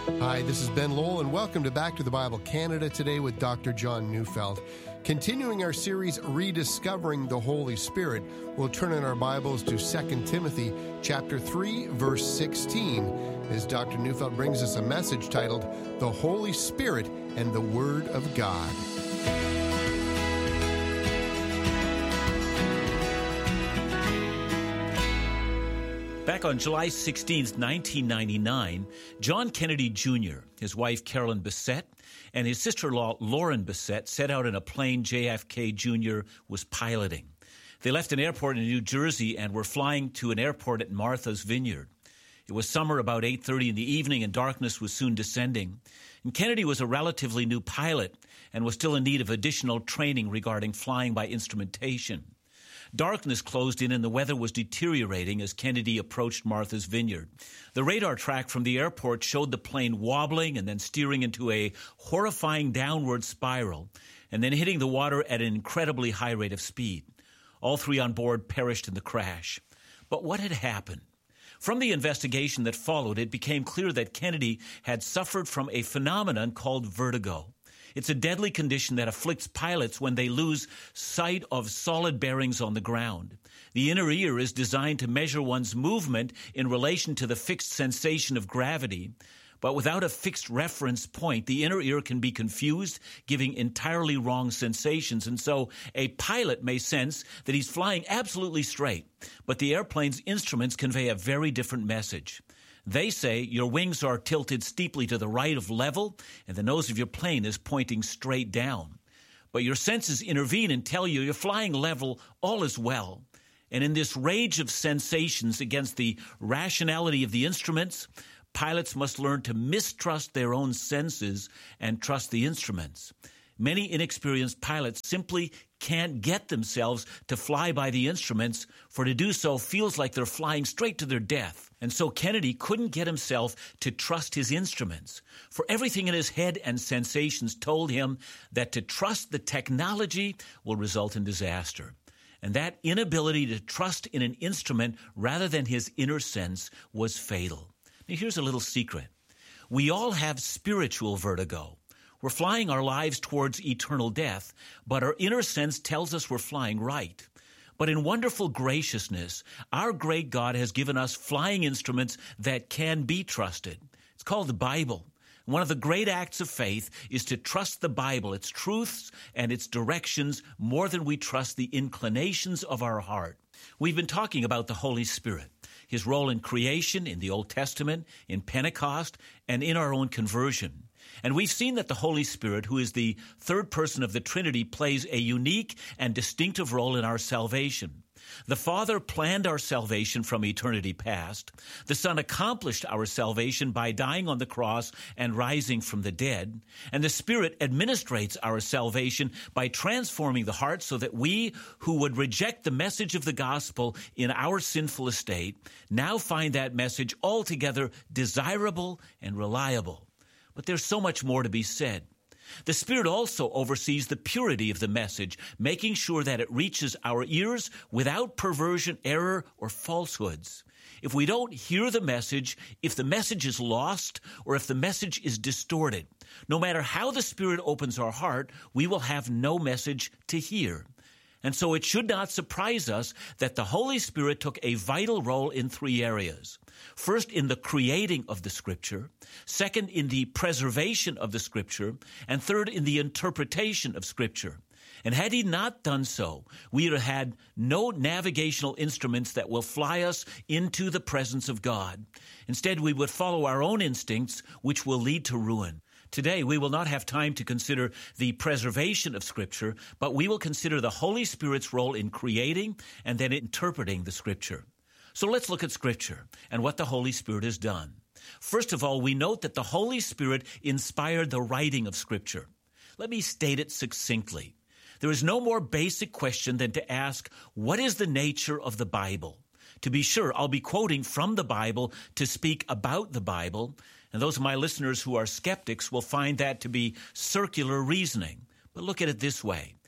Hi, this is Ben Lowell, and welcome to Back to the Bible Canada today with Dr. John Neufeld. Continuing our series, Rediscovering the Holy Spirit, we'll turn in our Bibles to 2 Timothy chapter 3, verse 16, as Dr. Neufeld brings us a message titled, The Holy Spirit and the Word of God. Back on July 16, 1999, John Kennedy Jr., his wife Carolyn Bessette, and his sister-in-law Lauren Bessette set out in a plane JFK Jr. was piloting. They left an airport in New Jersey and were flying to an airport at Martha's Vineyard. It was summer, about 8:30 in the evening, and darkness was soon descending. And Kennedy was a relatively new pilot and was still in need of additional training regarding flying by instrumentation. Darkness closed in and the weather was deteriorating as Kennedy approached Martha's Vineyard. The radar track from the airport showed the plane wobbling and then steering into a horrifying downward spiral and then hitting the water at an incredibly high rate of speed. All three on board perished in the crash. But what had happened? From the investigation that followed, it became clear that Kennedy had suffered from a phenomenon called vertigo. It's a deadly condition that afflicts pilots when they lose sight of solid bearings on the ground. The inner ear is designed to measure one's movement in relation to the fixed sensation of gravity, but without a fixed reference point, the inner ear can be confused, giving entirely wrong sensations. And so a pilot may sense that he's flying absolutely straight, but the airplane's instruments convey a very different message. They say your wings are tilted steeply to the right of level and the nose of your plane is pointing straight down. But your senses intervene and tell you you're flying level, all is well. And in this rage of sensations against the rationality of the instruments, pilots must learn to mistrust their own senses and trust the instruments. Many inexperienced pilots simply can't get themselves to fly by the instruments, for to do so feels like they're flying straight to their death. And so Kennedy couldn't get himself to trust his instruments, for everything in his head and sensations told him that to trust the technology will result in disaster. And that inability to trust in an instrument rather than his inner sense was fatal. Now here's a little secret. We all have spiritual vertigo. We're flying our lives towards eternal death, but our inner sense tells us we're flying right. But in wonderful graciousness, our great God has given us flying instruments that can be trusted. It's called the Bible. One of the great acts of faith is to trust the Bible, its truths and its directions, more than we trust the inclinations of our heart. We've been talking about the Holy Spirit, his role in creation, in the Old Testament, in Pentecost, and in our own conversion. And we've seen that the Holy Spirit, who is the third person of the Trinity, plays a unique and distinctive role in our salvation. The Father planned our salvation from eternity past. The Son accomplished our salvation by dying on the cross and rising from the dead. And the Spirit administrates our salvation by transforming the heart so that we who would reject the message of the gospel in our sinful estate now find that message altogether desirable and reliable. But there's so much more to be said. The Spirit also oversees the purity of the message, making sure that it reaches our ears without perversion, error, or falsehoods. If we don't hear the message, if the message is lost, or if the message is distorted, no matter how the Spirit opens our heart, we will have no message to hear. And so it should not surprise us that the Holy Spirit took a vital role in three areas. First, in the creating of the Scripture. Second, in the preservation of the Scripture. And third, in the interpretation of Scripture. And had he not done so, we would have had no navigational instruments that will fly us into the presence of God. Instead, we would follow our own instincts, which will lead to ruin. Today, we will not have time to consider the preservation of Scripture, but we will consider the Holy Spirit's role in creating and then interpreting the Scripture. So let's look at Scripture and what the Holy Spirit has done. First of all, we note that the Holy Spirit inspired the writing of Scripture. Let me state it succinctly. There is no more basic question than to ask, what is the nature of the Bible? To be sure, I'll be quoting from the Bible to speak about the Bible, and those of my listeners who are skeptics will find that to be circular reasoning. But look at it this way.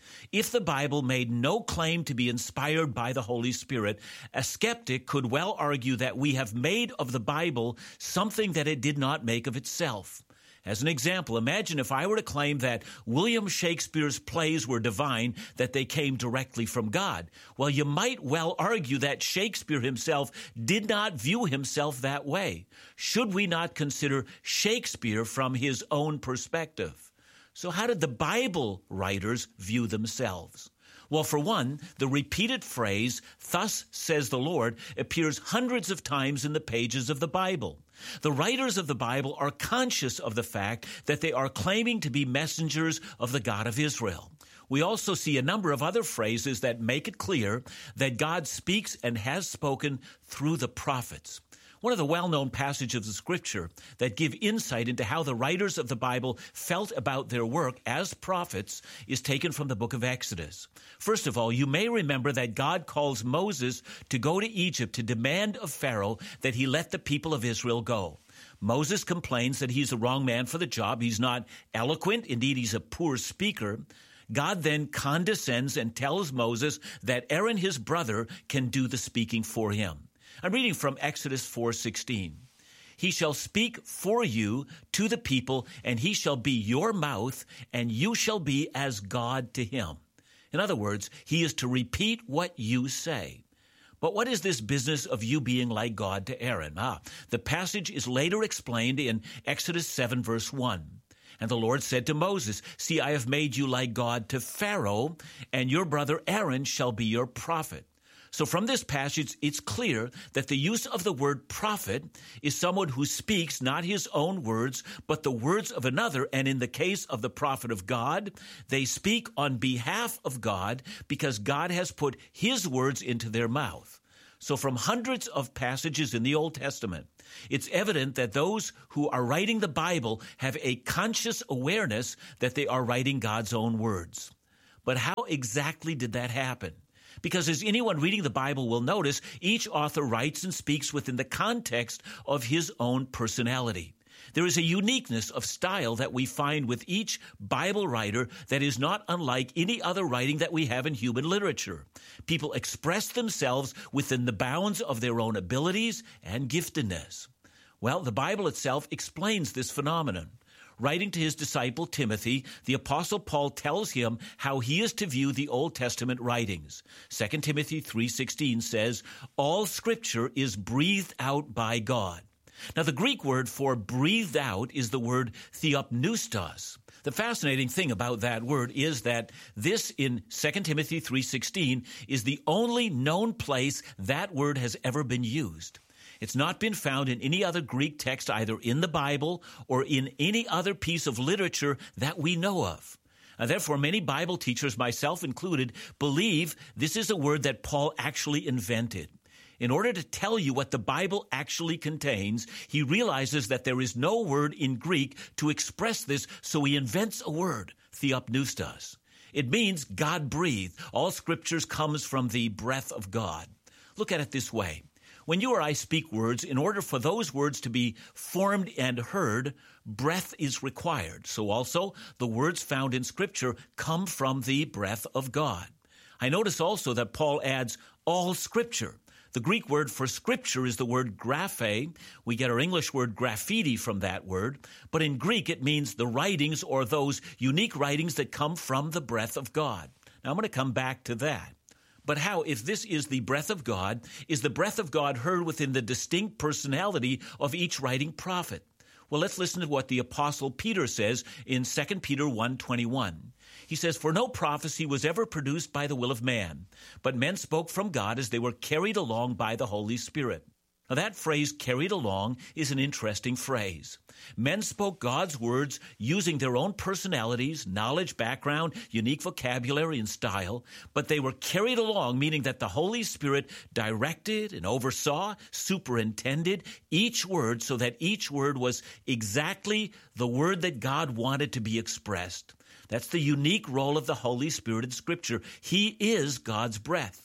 If the Bible made no claim to be inspired by the Holy Spirit, a skeptic could well argue that we have made of the Bible something that it did not make of itself. As an example, imagine if I were to claim that William Shakespeare's plays were divine, that they came directly from God. Well, you might well argue that Shakespeare himself did not view himself that way. Should we not consider Shakespeare from his own perspective? So how did the Bible writers view themselves? Well, for one, the repeated phrase, "Thus says the Lord," appears hundreds of times in the pages of the Bible. The writers of the Bible are conscious of the fact that they are claiming to be messengers of the God of Israel. We also see a number of other phrases that make it clear that God speaks and has spoken through the prophets. One of the well-known passages of Scripture that give insight into how the writers of the Bible felt about their work as prophets is taken from the book of Exodus. First of all, you may remember that God calls Moses to go to Egypt to demand of Pharaoh that he let the people of Israel go. Moses complains that he's the wrong man for the job. He's not eloquent. Indeed, he's a poor speaker. God then condescends and tells Moses that Aaron, his brother, can do the speaking for him. I'm reading from Exodus 4:16. "He shall speak for you to the people, and he shall be your mouth, and you shall be as God to him." In other words, he is to repeat what you say. But what is this business of you being like God to Aaron? The passage is later explained in Exodus 7, verse 1. "And the Lord said to Moses, See, I have made you like God to Pharaoh, and your brother Aaron shall be your prophet." So from this passage, it's clear that the use of the word prophet is someone who speaks not his own words, but the words of another. And in the case of the prophet of God, they speak on behalf of God because God has put his words into their mouth. So from hundreds of passages in the Old Testament, it's evident that those who are writing the Bible have a conscious awareness that they are writing God's own words. But how exactly did that happen? Because as anyone reading the Bible will notice, each author writes and speaks within the context of his own personality. There is a uniqueness of style that we find with each Bible writer that is not unlike any other writing that we have in human literature. People express themselves within the bounds of their own abilities and giftedness. Well, the Bible itself explains this phenomenon. Writing to his disciple Timothy, the Apostle Paul tells him how he is to view the Old Testament writings. 2 Timothy 3:16 says, "All Scripture is breathed out by God." Now, the Greek word for breathed out is the word theopneustos. The fascinating thing about that word is that this in 2 Timothy 3:16 is the only known place that word has ever been used. It's not been found in any other Greek text, either in the Bible or in any other piece of literature that we know of. Therefore, many Bible teachers, myself included, believe this is a word that Paul actually invented. In order to tell you what the Bible actually contains, he realizes that there is no word in Greek to express this, so he invents a word, theopneustos. It means God-breathed. All Scriptures comes from the breath of God. Look at it this way. When you or I speak words, in order for those words to be formed and heard, breath is required. So also, the words found in Scripture come from the breath of God. I notice also that Paul adds all Scripture. The Greek word for Scripture is the word graphe. We get our English word graffiti from that word. But in Greek, it means the writings or those unique writings that come from the breath of God. Now, I'm going to come back to that. But how, if this is the breath of God, is the breath of God heard within the distinct personality of each writing prophet? Well, let's listen to what the Apostle Peter says in 2 Peter 1:21. He says, "For no prophecy was ever produced by the will of man, but men spoke from God as they were carried along by the Holy Spirit." Now, that phrase, carried along, is an interesting phrase. Men spoke God's words using their own personalities, knowledge, background, unique vocabulary, and style, but they were carried along, meaning that the Holy Spirit directed and oversaw, superintended each word so that each word was exactly the word that God wanted to be expressed. That's the unique role of the Holy Spirit in Scripture. He is God's breath.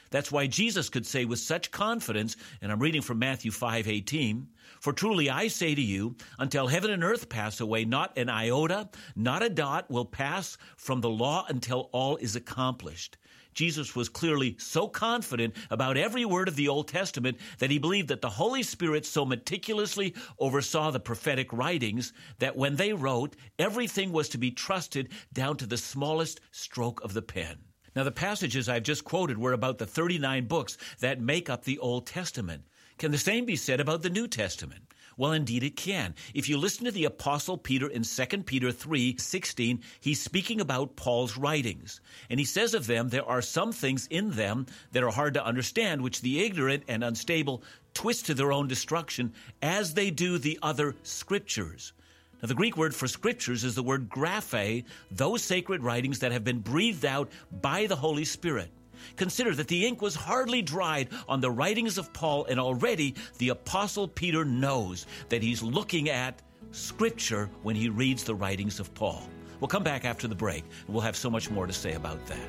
That's why Jesus could say with such confidence, and I'm reading from Matthew 5:18, "For truly I say to you, until heaven and earth pass away, not an iota, not a dot will pass from the law until all is accomplished." Jesus was clearly so confident about every word of the Old Testament that he believed that the Holy Spirit so meticulously oversaw the prophetic writings that when they wrote, everything was to be trusted down to the smallest stroke of the pen. Now, the passages I've just quoted were about the 39 books that make up the Old Testament. Can the same be said about the New Testament? Well, indeed it can. If you listen to the Apostle Peter in 2 Peter 3:16, he's speaking about Paul's writings. And he says of them, there are some things in them that are hard to understand, which the ignorant and unstable twist to their own destruction, as they do the other scriptures. Now, the Greek word for scriptures is the word graphe, those sacred writings that have been breathed out by the Holy Spirit. Consider that the ink was hardly dried on the writings of Paul, and already the Apostle Peter knows that he's looking at Scripture when he reads the writings of Paul. We'll come back after the break, and we'll have so much more to say about that.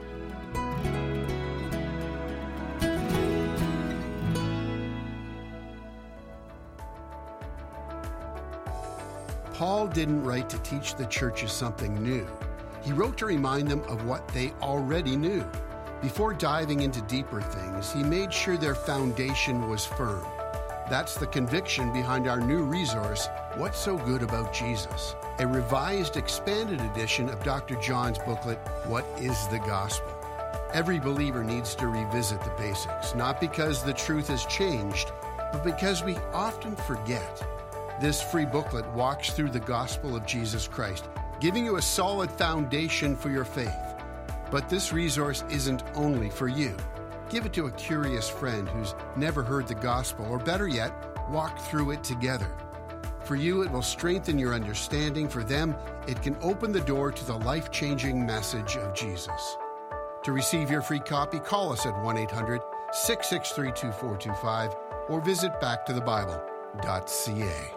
Paul didn't write to teach the churches something new. He wrote to remind them of what they already knew. Before diving into deeper things, he made sure their foundation was firm. That's the conviction behind our new resource, What's So Good About Jesus? A revised, expanded edition of Dr. John's booklet, What is the Gospel? Every believer needs to revisit the basics, not because the truth has changed, but because we often forget. This free booklet walks through the gospel of Jesus Christ, giving you a solid foundation for your faith. But this resource isn't only for you. Give it to a curious friend who's never heard the gospel, or better yet, walk through it together. For you, it will strengthen your understanding. For them, it can open the door to the life-changing message of Jesus. To receive your free copy, call us at 1-800-663-2425 or visit backtothebible.ca.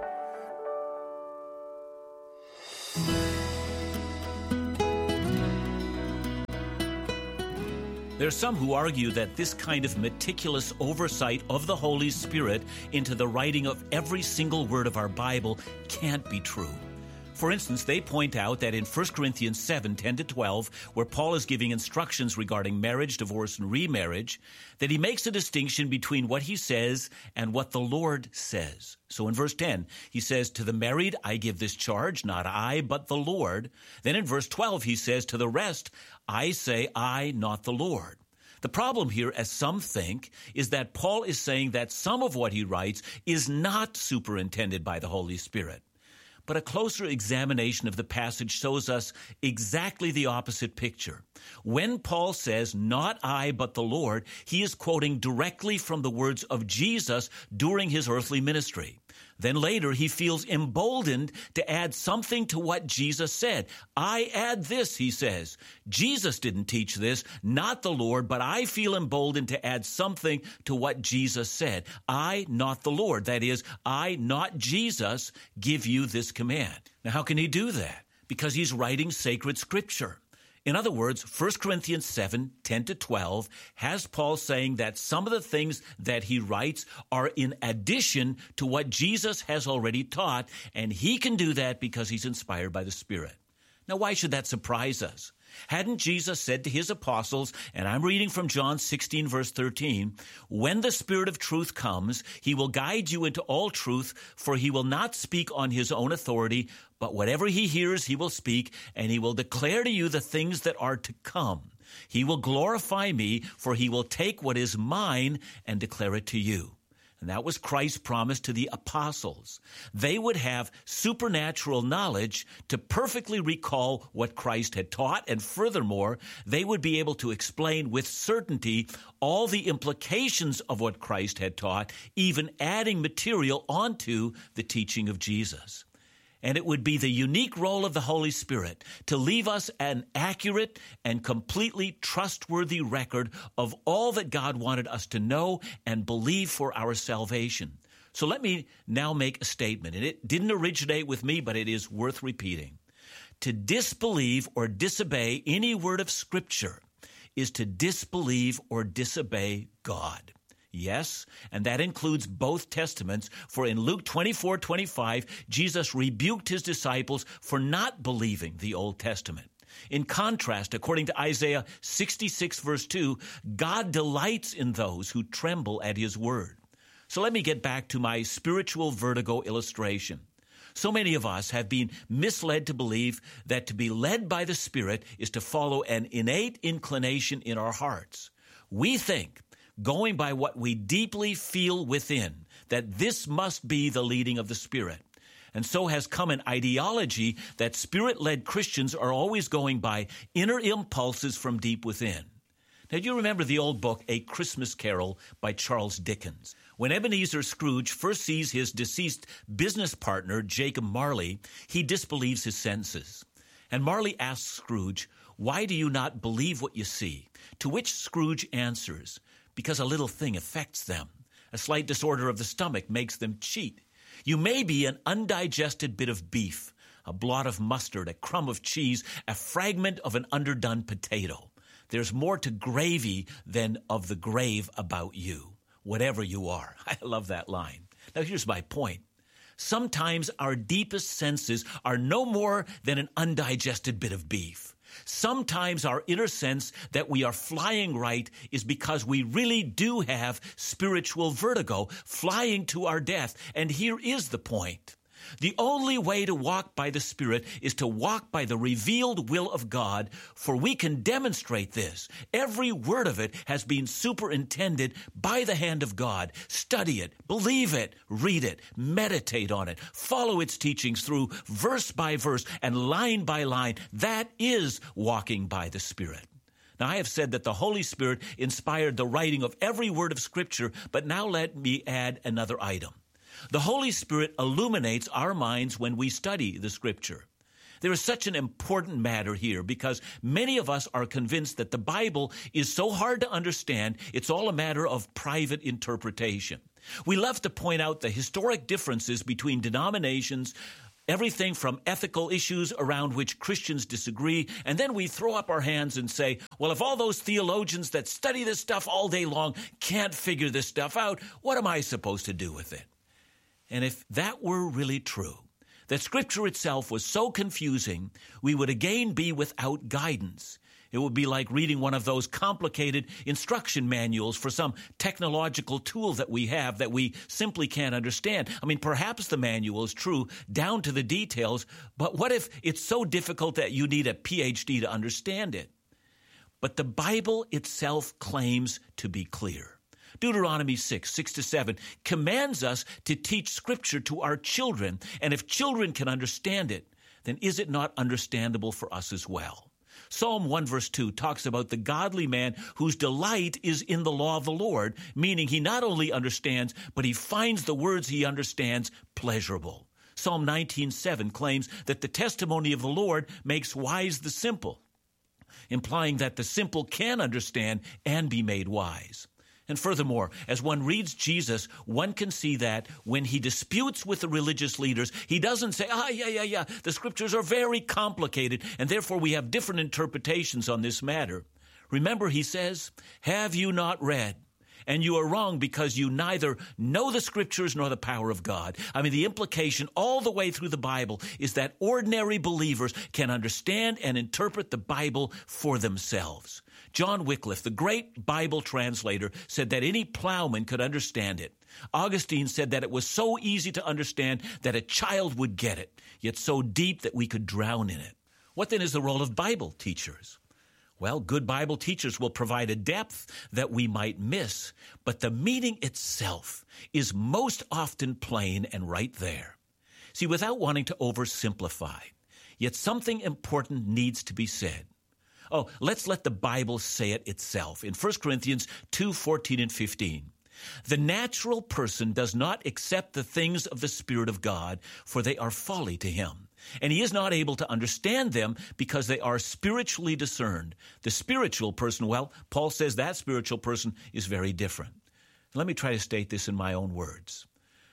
There are some who argue that this kind of meticulous oversight of the Holy Spirit into the writing of every single word of our Bible can't be true. For instance, they point out that in 1 Corinthians 7:10-12, where Paul is giving instructions regarding marriage, divorce, and remarriage, that he makes a distinction between what he says and what the Lord says. So in verse 10, he says, "To the married I give this charge, not I, but the Lord." Then in verse 12, he says, "To the rest I say I, not the Lord." The problem here, as some think, is that Paul is saying that some of what he writes is not superintended by the Holy Spirit. But a closer examination of the passage shows us exactly the opposite picture. When Paul says, "Not I, but the Lord," he is quoting directly from the words of Jesus during his earthly ministry. Then later, he feels emboldened to add something to what Jesus said. "I add this," he says. "Jesus didn't teach this, not the Lord, but I feel emboldened to add something to what Jesus said. I, not the Lord," that is, I, not Jesus, give you this command. Now, how can he do that? Because he's writing sacred scripture. In other words, 1 Corinthians 7:10-12 has Paul saying that some of the things that he writes are in addition to what Jesus has already taught, and he can do that because he's inspired by the Spirit. Now, why should that surprise us? Hadn't Jesus said to his apostles, and I'm reading from John 16, verse 13, "When the Spirit of truth comes, he will guide you into all truth, for he will not speak on his own authority, but whatever he hears he will speak, and he will declare to you the things that are to come. He will glorify me, for he will take what is mine and declare it to you." And that was Christ's promise to the apostles. They would have supernatural knowledge to perfectly recall what Christ had taught, and furthermore, they would be able to explain with certainty all the implications of what Christ had taught, even adding material onto the teaching of Jesus. And it would be the unique role of the Holy Spirit to leave us an accurate and completely trustworthy record of all that God wanted us to know and believe for our salvation. So let me now make a statement, and it didn't originate with me, but it is worth repeating. To disbelieve or disobey any word of Scripture is to disbelieve or disobey God. Yes, and that includes both testaments, for in Luke 24:25, Jesus rebuked his disciples for not believing the Old Testament. In contrast, according to Isaiah 66, verse 2, God delights in those who tremble at his word. So let me get back to my spiritual vertigo illustration. So many of us have been misled to believe that to be led by the Spirit is to follow an innate inclination in our hearts. We think, going by what we deeply feel within, that this must be the leading of the Spirit. And so has come an ideology that Spirit-led Christians are always going by inner impulses from deep within. Now, do you remember the old book, A Christmas Carol by Charles Dickens? When Ebenezer Scrooge first sees his deceased business partner, Jacob Marley, he disbelieves his senses. And Marley asks Scrooge, "Why do you not believe what you see?" To which Scrooge answers, "Because a little thing affects them. A slight disorder of the stomach makes them cheat. You may be an undigested bit of beef, a blot of mustard, a crumb of cheese, a fragment of an underdone potato. There's more to gravy than of the grave about you, whatever you are." I love that line. Now, here's my point. Sometimes our deepest senses are no more than an undigested bit of beef. Sometimes our inner sense that we are flying right is because we really do have spiritual vertigo, flying to our death. And here is the point. The only way to walk by the Spirit is to walk by the revealed will of God, for we can demonstrate this. Every word of it has been superintended by the hand of God. Study it, believe it, read it, meditate on it, follow its teachings through verse by verse and line by line. That is walking by the Spirit. Now, I have said that the Holy Spirit inspired the writing of every word of Scripture, but now let me add another item. The Holy Spirit illuminates our minds when we study the Scripture. There is such an important matter here because many of us are convinced that the Bible is so hard to understand, it's all a matter of private interpretation. We love to point out the historic differences between denominations, everything from ethical issues around which Christians disagree, and then we throw up our hands and say, well, if all those theologians that study this stuff all day long can't figure this stuff out, what am I supposed to do with it? And if that were really true, that Scripture itself was so confusing, we would again be without guidance. It would be like reading one of those complicated instruction manuals for some technological tool that we have that we simply can't understand. I mean, perhaps the manual is true down to the details, but what if it's so difficult that you need a PhD to understand it? But the Bible itself claims to be clear. Deuteronomy 6:6-7 commands us to teach Scripture to our children, and if children can understand it, then is it not understandable for us as well? Psalm 1 verse 2 talks about the godly man whose delight is in the law of the Lord, meaning he not only understands, but he finds the words he understands pleasurable. Psalm 19:7 claims that the testimony of the Lord makes wise the simple, implying that the simple can understand and be made wise. And furthermore, as one reads Jesus, one can see that when he disputes with the religious leaders, he doesn't say, the Scriptures are very complicated, and therefore we have different interpretations on this matter. Remember, he says, have you not read? And you are wrong because you neither know the Scriptures nor the power of God. I mean, the implication all the way through the Bible is that ordinary believers can understand and interpret the Bible for themselves. John Wycliffe, the great Bible translator, said that any plowman could understand it. Augustine said that it was so easy to understand that a child would get it, yet so deep that we could drown in it. What then is the role of Bible teachers? Well, good Bible teachers will provide a depth that we might miss, but the meaning itself is most often plain and right there. See, without wanting to oversimplify, yet something important needs to be said. Oh, let's let the Bible say it itself. In 1 Corinthians 2:14 and 15, the natural person does not accept the things of the Spirit of God, for they are folly to him. And he is not able to understand them because they are spiritually discerned. The spiritual person, well, Paul says that spiritual person is very different. Let me try to state this in my own words.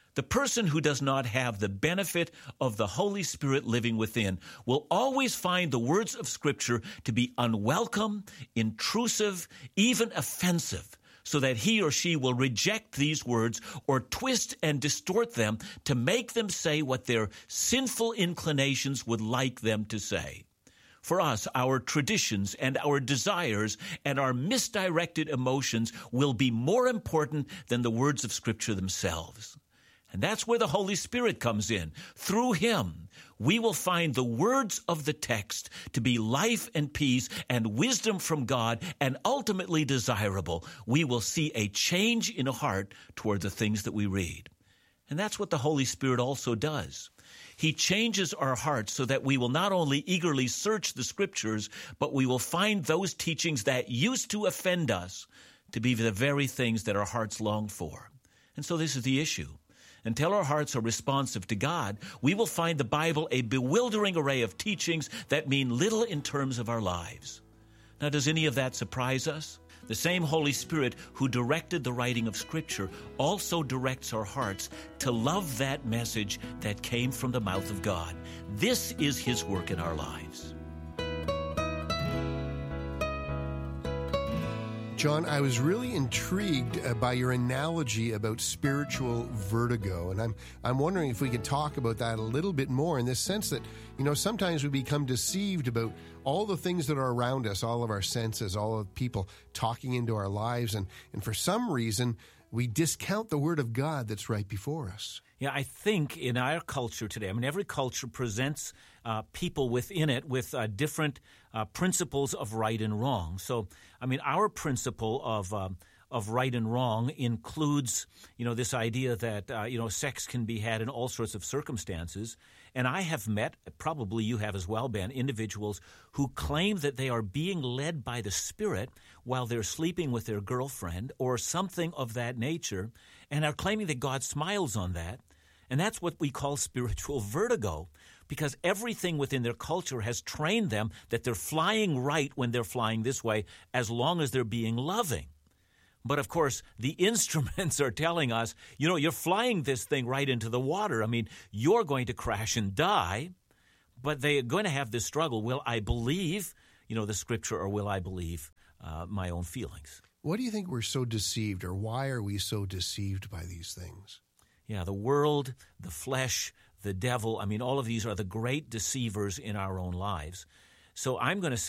The person who does not have the benefit of the Holy Spirit living within will always find the words of Scripture to be unwelcome, intrusive, even offensive, so that he or she will reject these words or twist and distort them to make them say what their sinful inclinations would like them to say. For us, our traditions and our desires and our misdirected emotions will be more important than the words of Scripture themselves. And that's where the Holy Spirit comes in. Through him, we will find the words of the text to be life and peace and wisdom from God and ultimately desirable. We will see a change in a heart toward the things that we read. And that's what the Holy Spirit also does. He changes our hearts so that we will not only eagerly search the Scriptures, but we will find those teachings that used to offend us to be the very things that our hearts long for. And so this is the issue. Until our hearts are responsive to God, we will find the Bible a bewildering array of teachings that mean little in terms of our lives. Now, does any of that surprise us? The same Holy Spirit who directed the writing of Scripture also directs our hearts to love that message that came from the mouth of God. This is his work in our lives. John, I was really intrigued by your analogy about spiritual vertigo, and I'm wondering if we could talk about that a little bit more in this sense that, sometimes we become deceived about all the things that are around us, all of our senses, all of people talking into our lives, and for some reason, we discount the Word of God that's right before us. Yeah, I think in our culture today, every culture presents people within it with different principles of right and wrong. So, our principle of right and wrong includes, this idea that, sex can be had in all sorts of circumstances. And I have met, probably you have as well, Ben, individuals who claim that they are being led by the Spirit while they're sleeping with their girlfriend or something of that nature, and are claiming that God smiles on that. And that's what we call spiritual vertigo, because everything within their culture has trained them that they're flying right when they're flying this way, as long as they're being loving. But, of course, the instruments are telling us, you're flying this thing right into the water. You're going to crash and die, but they're going to have this struggle. Will I believe, the Scripture, or will I believe my own feelings? What do you think we're so deceived, or why are we so deceived by these things? Yeah, the world, the flesh, the devil, all of these are the great deceivers in our own lives. So I'm going to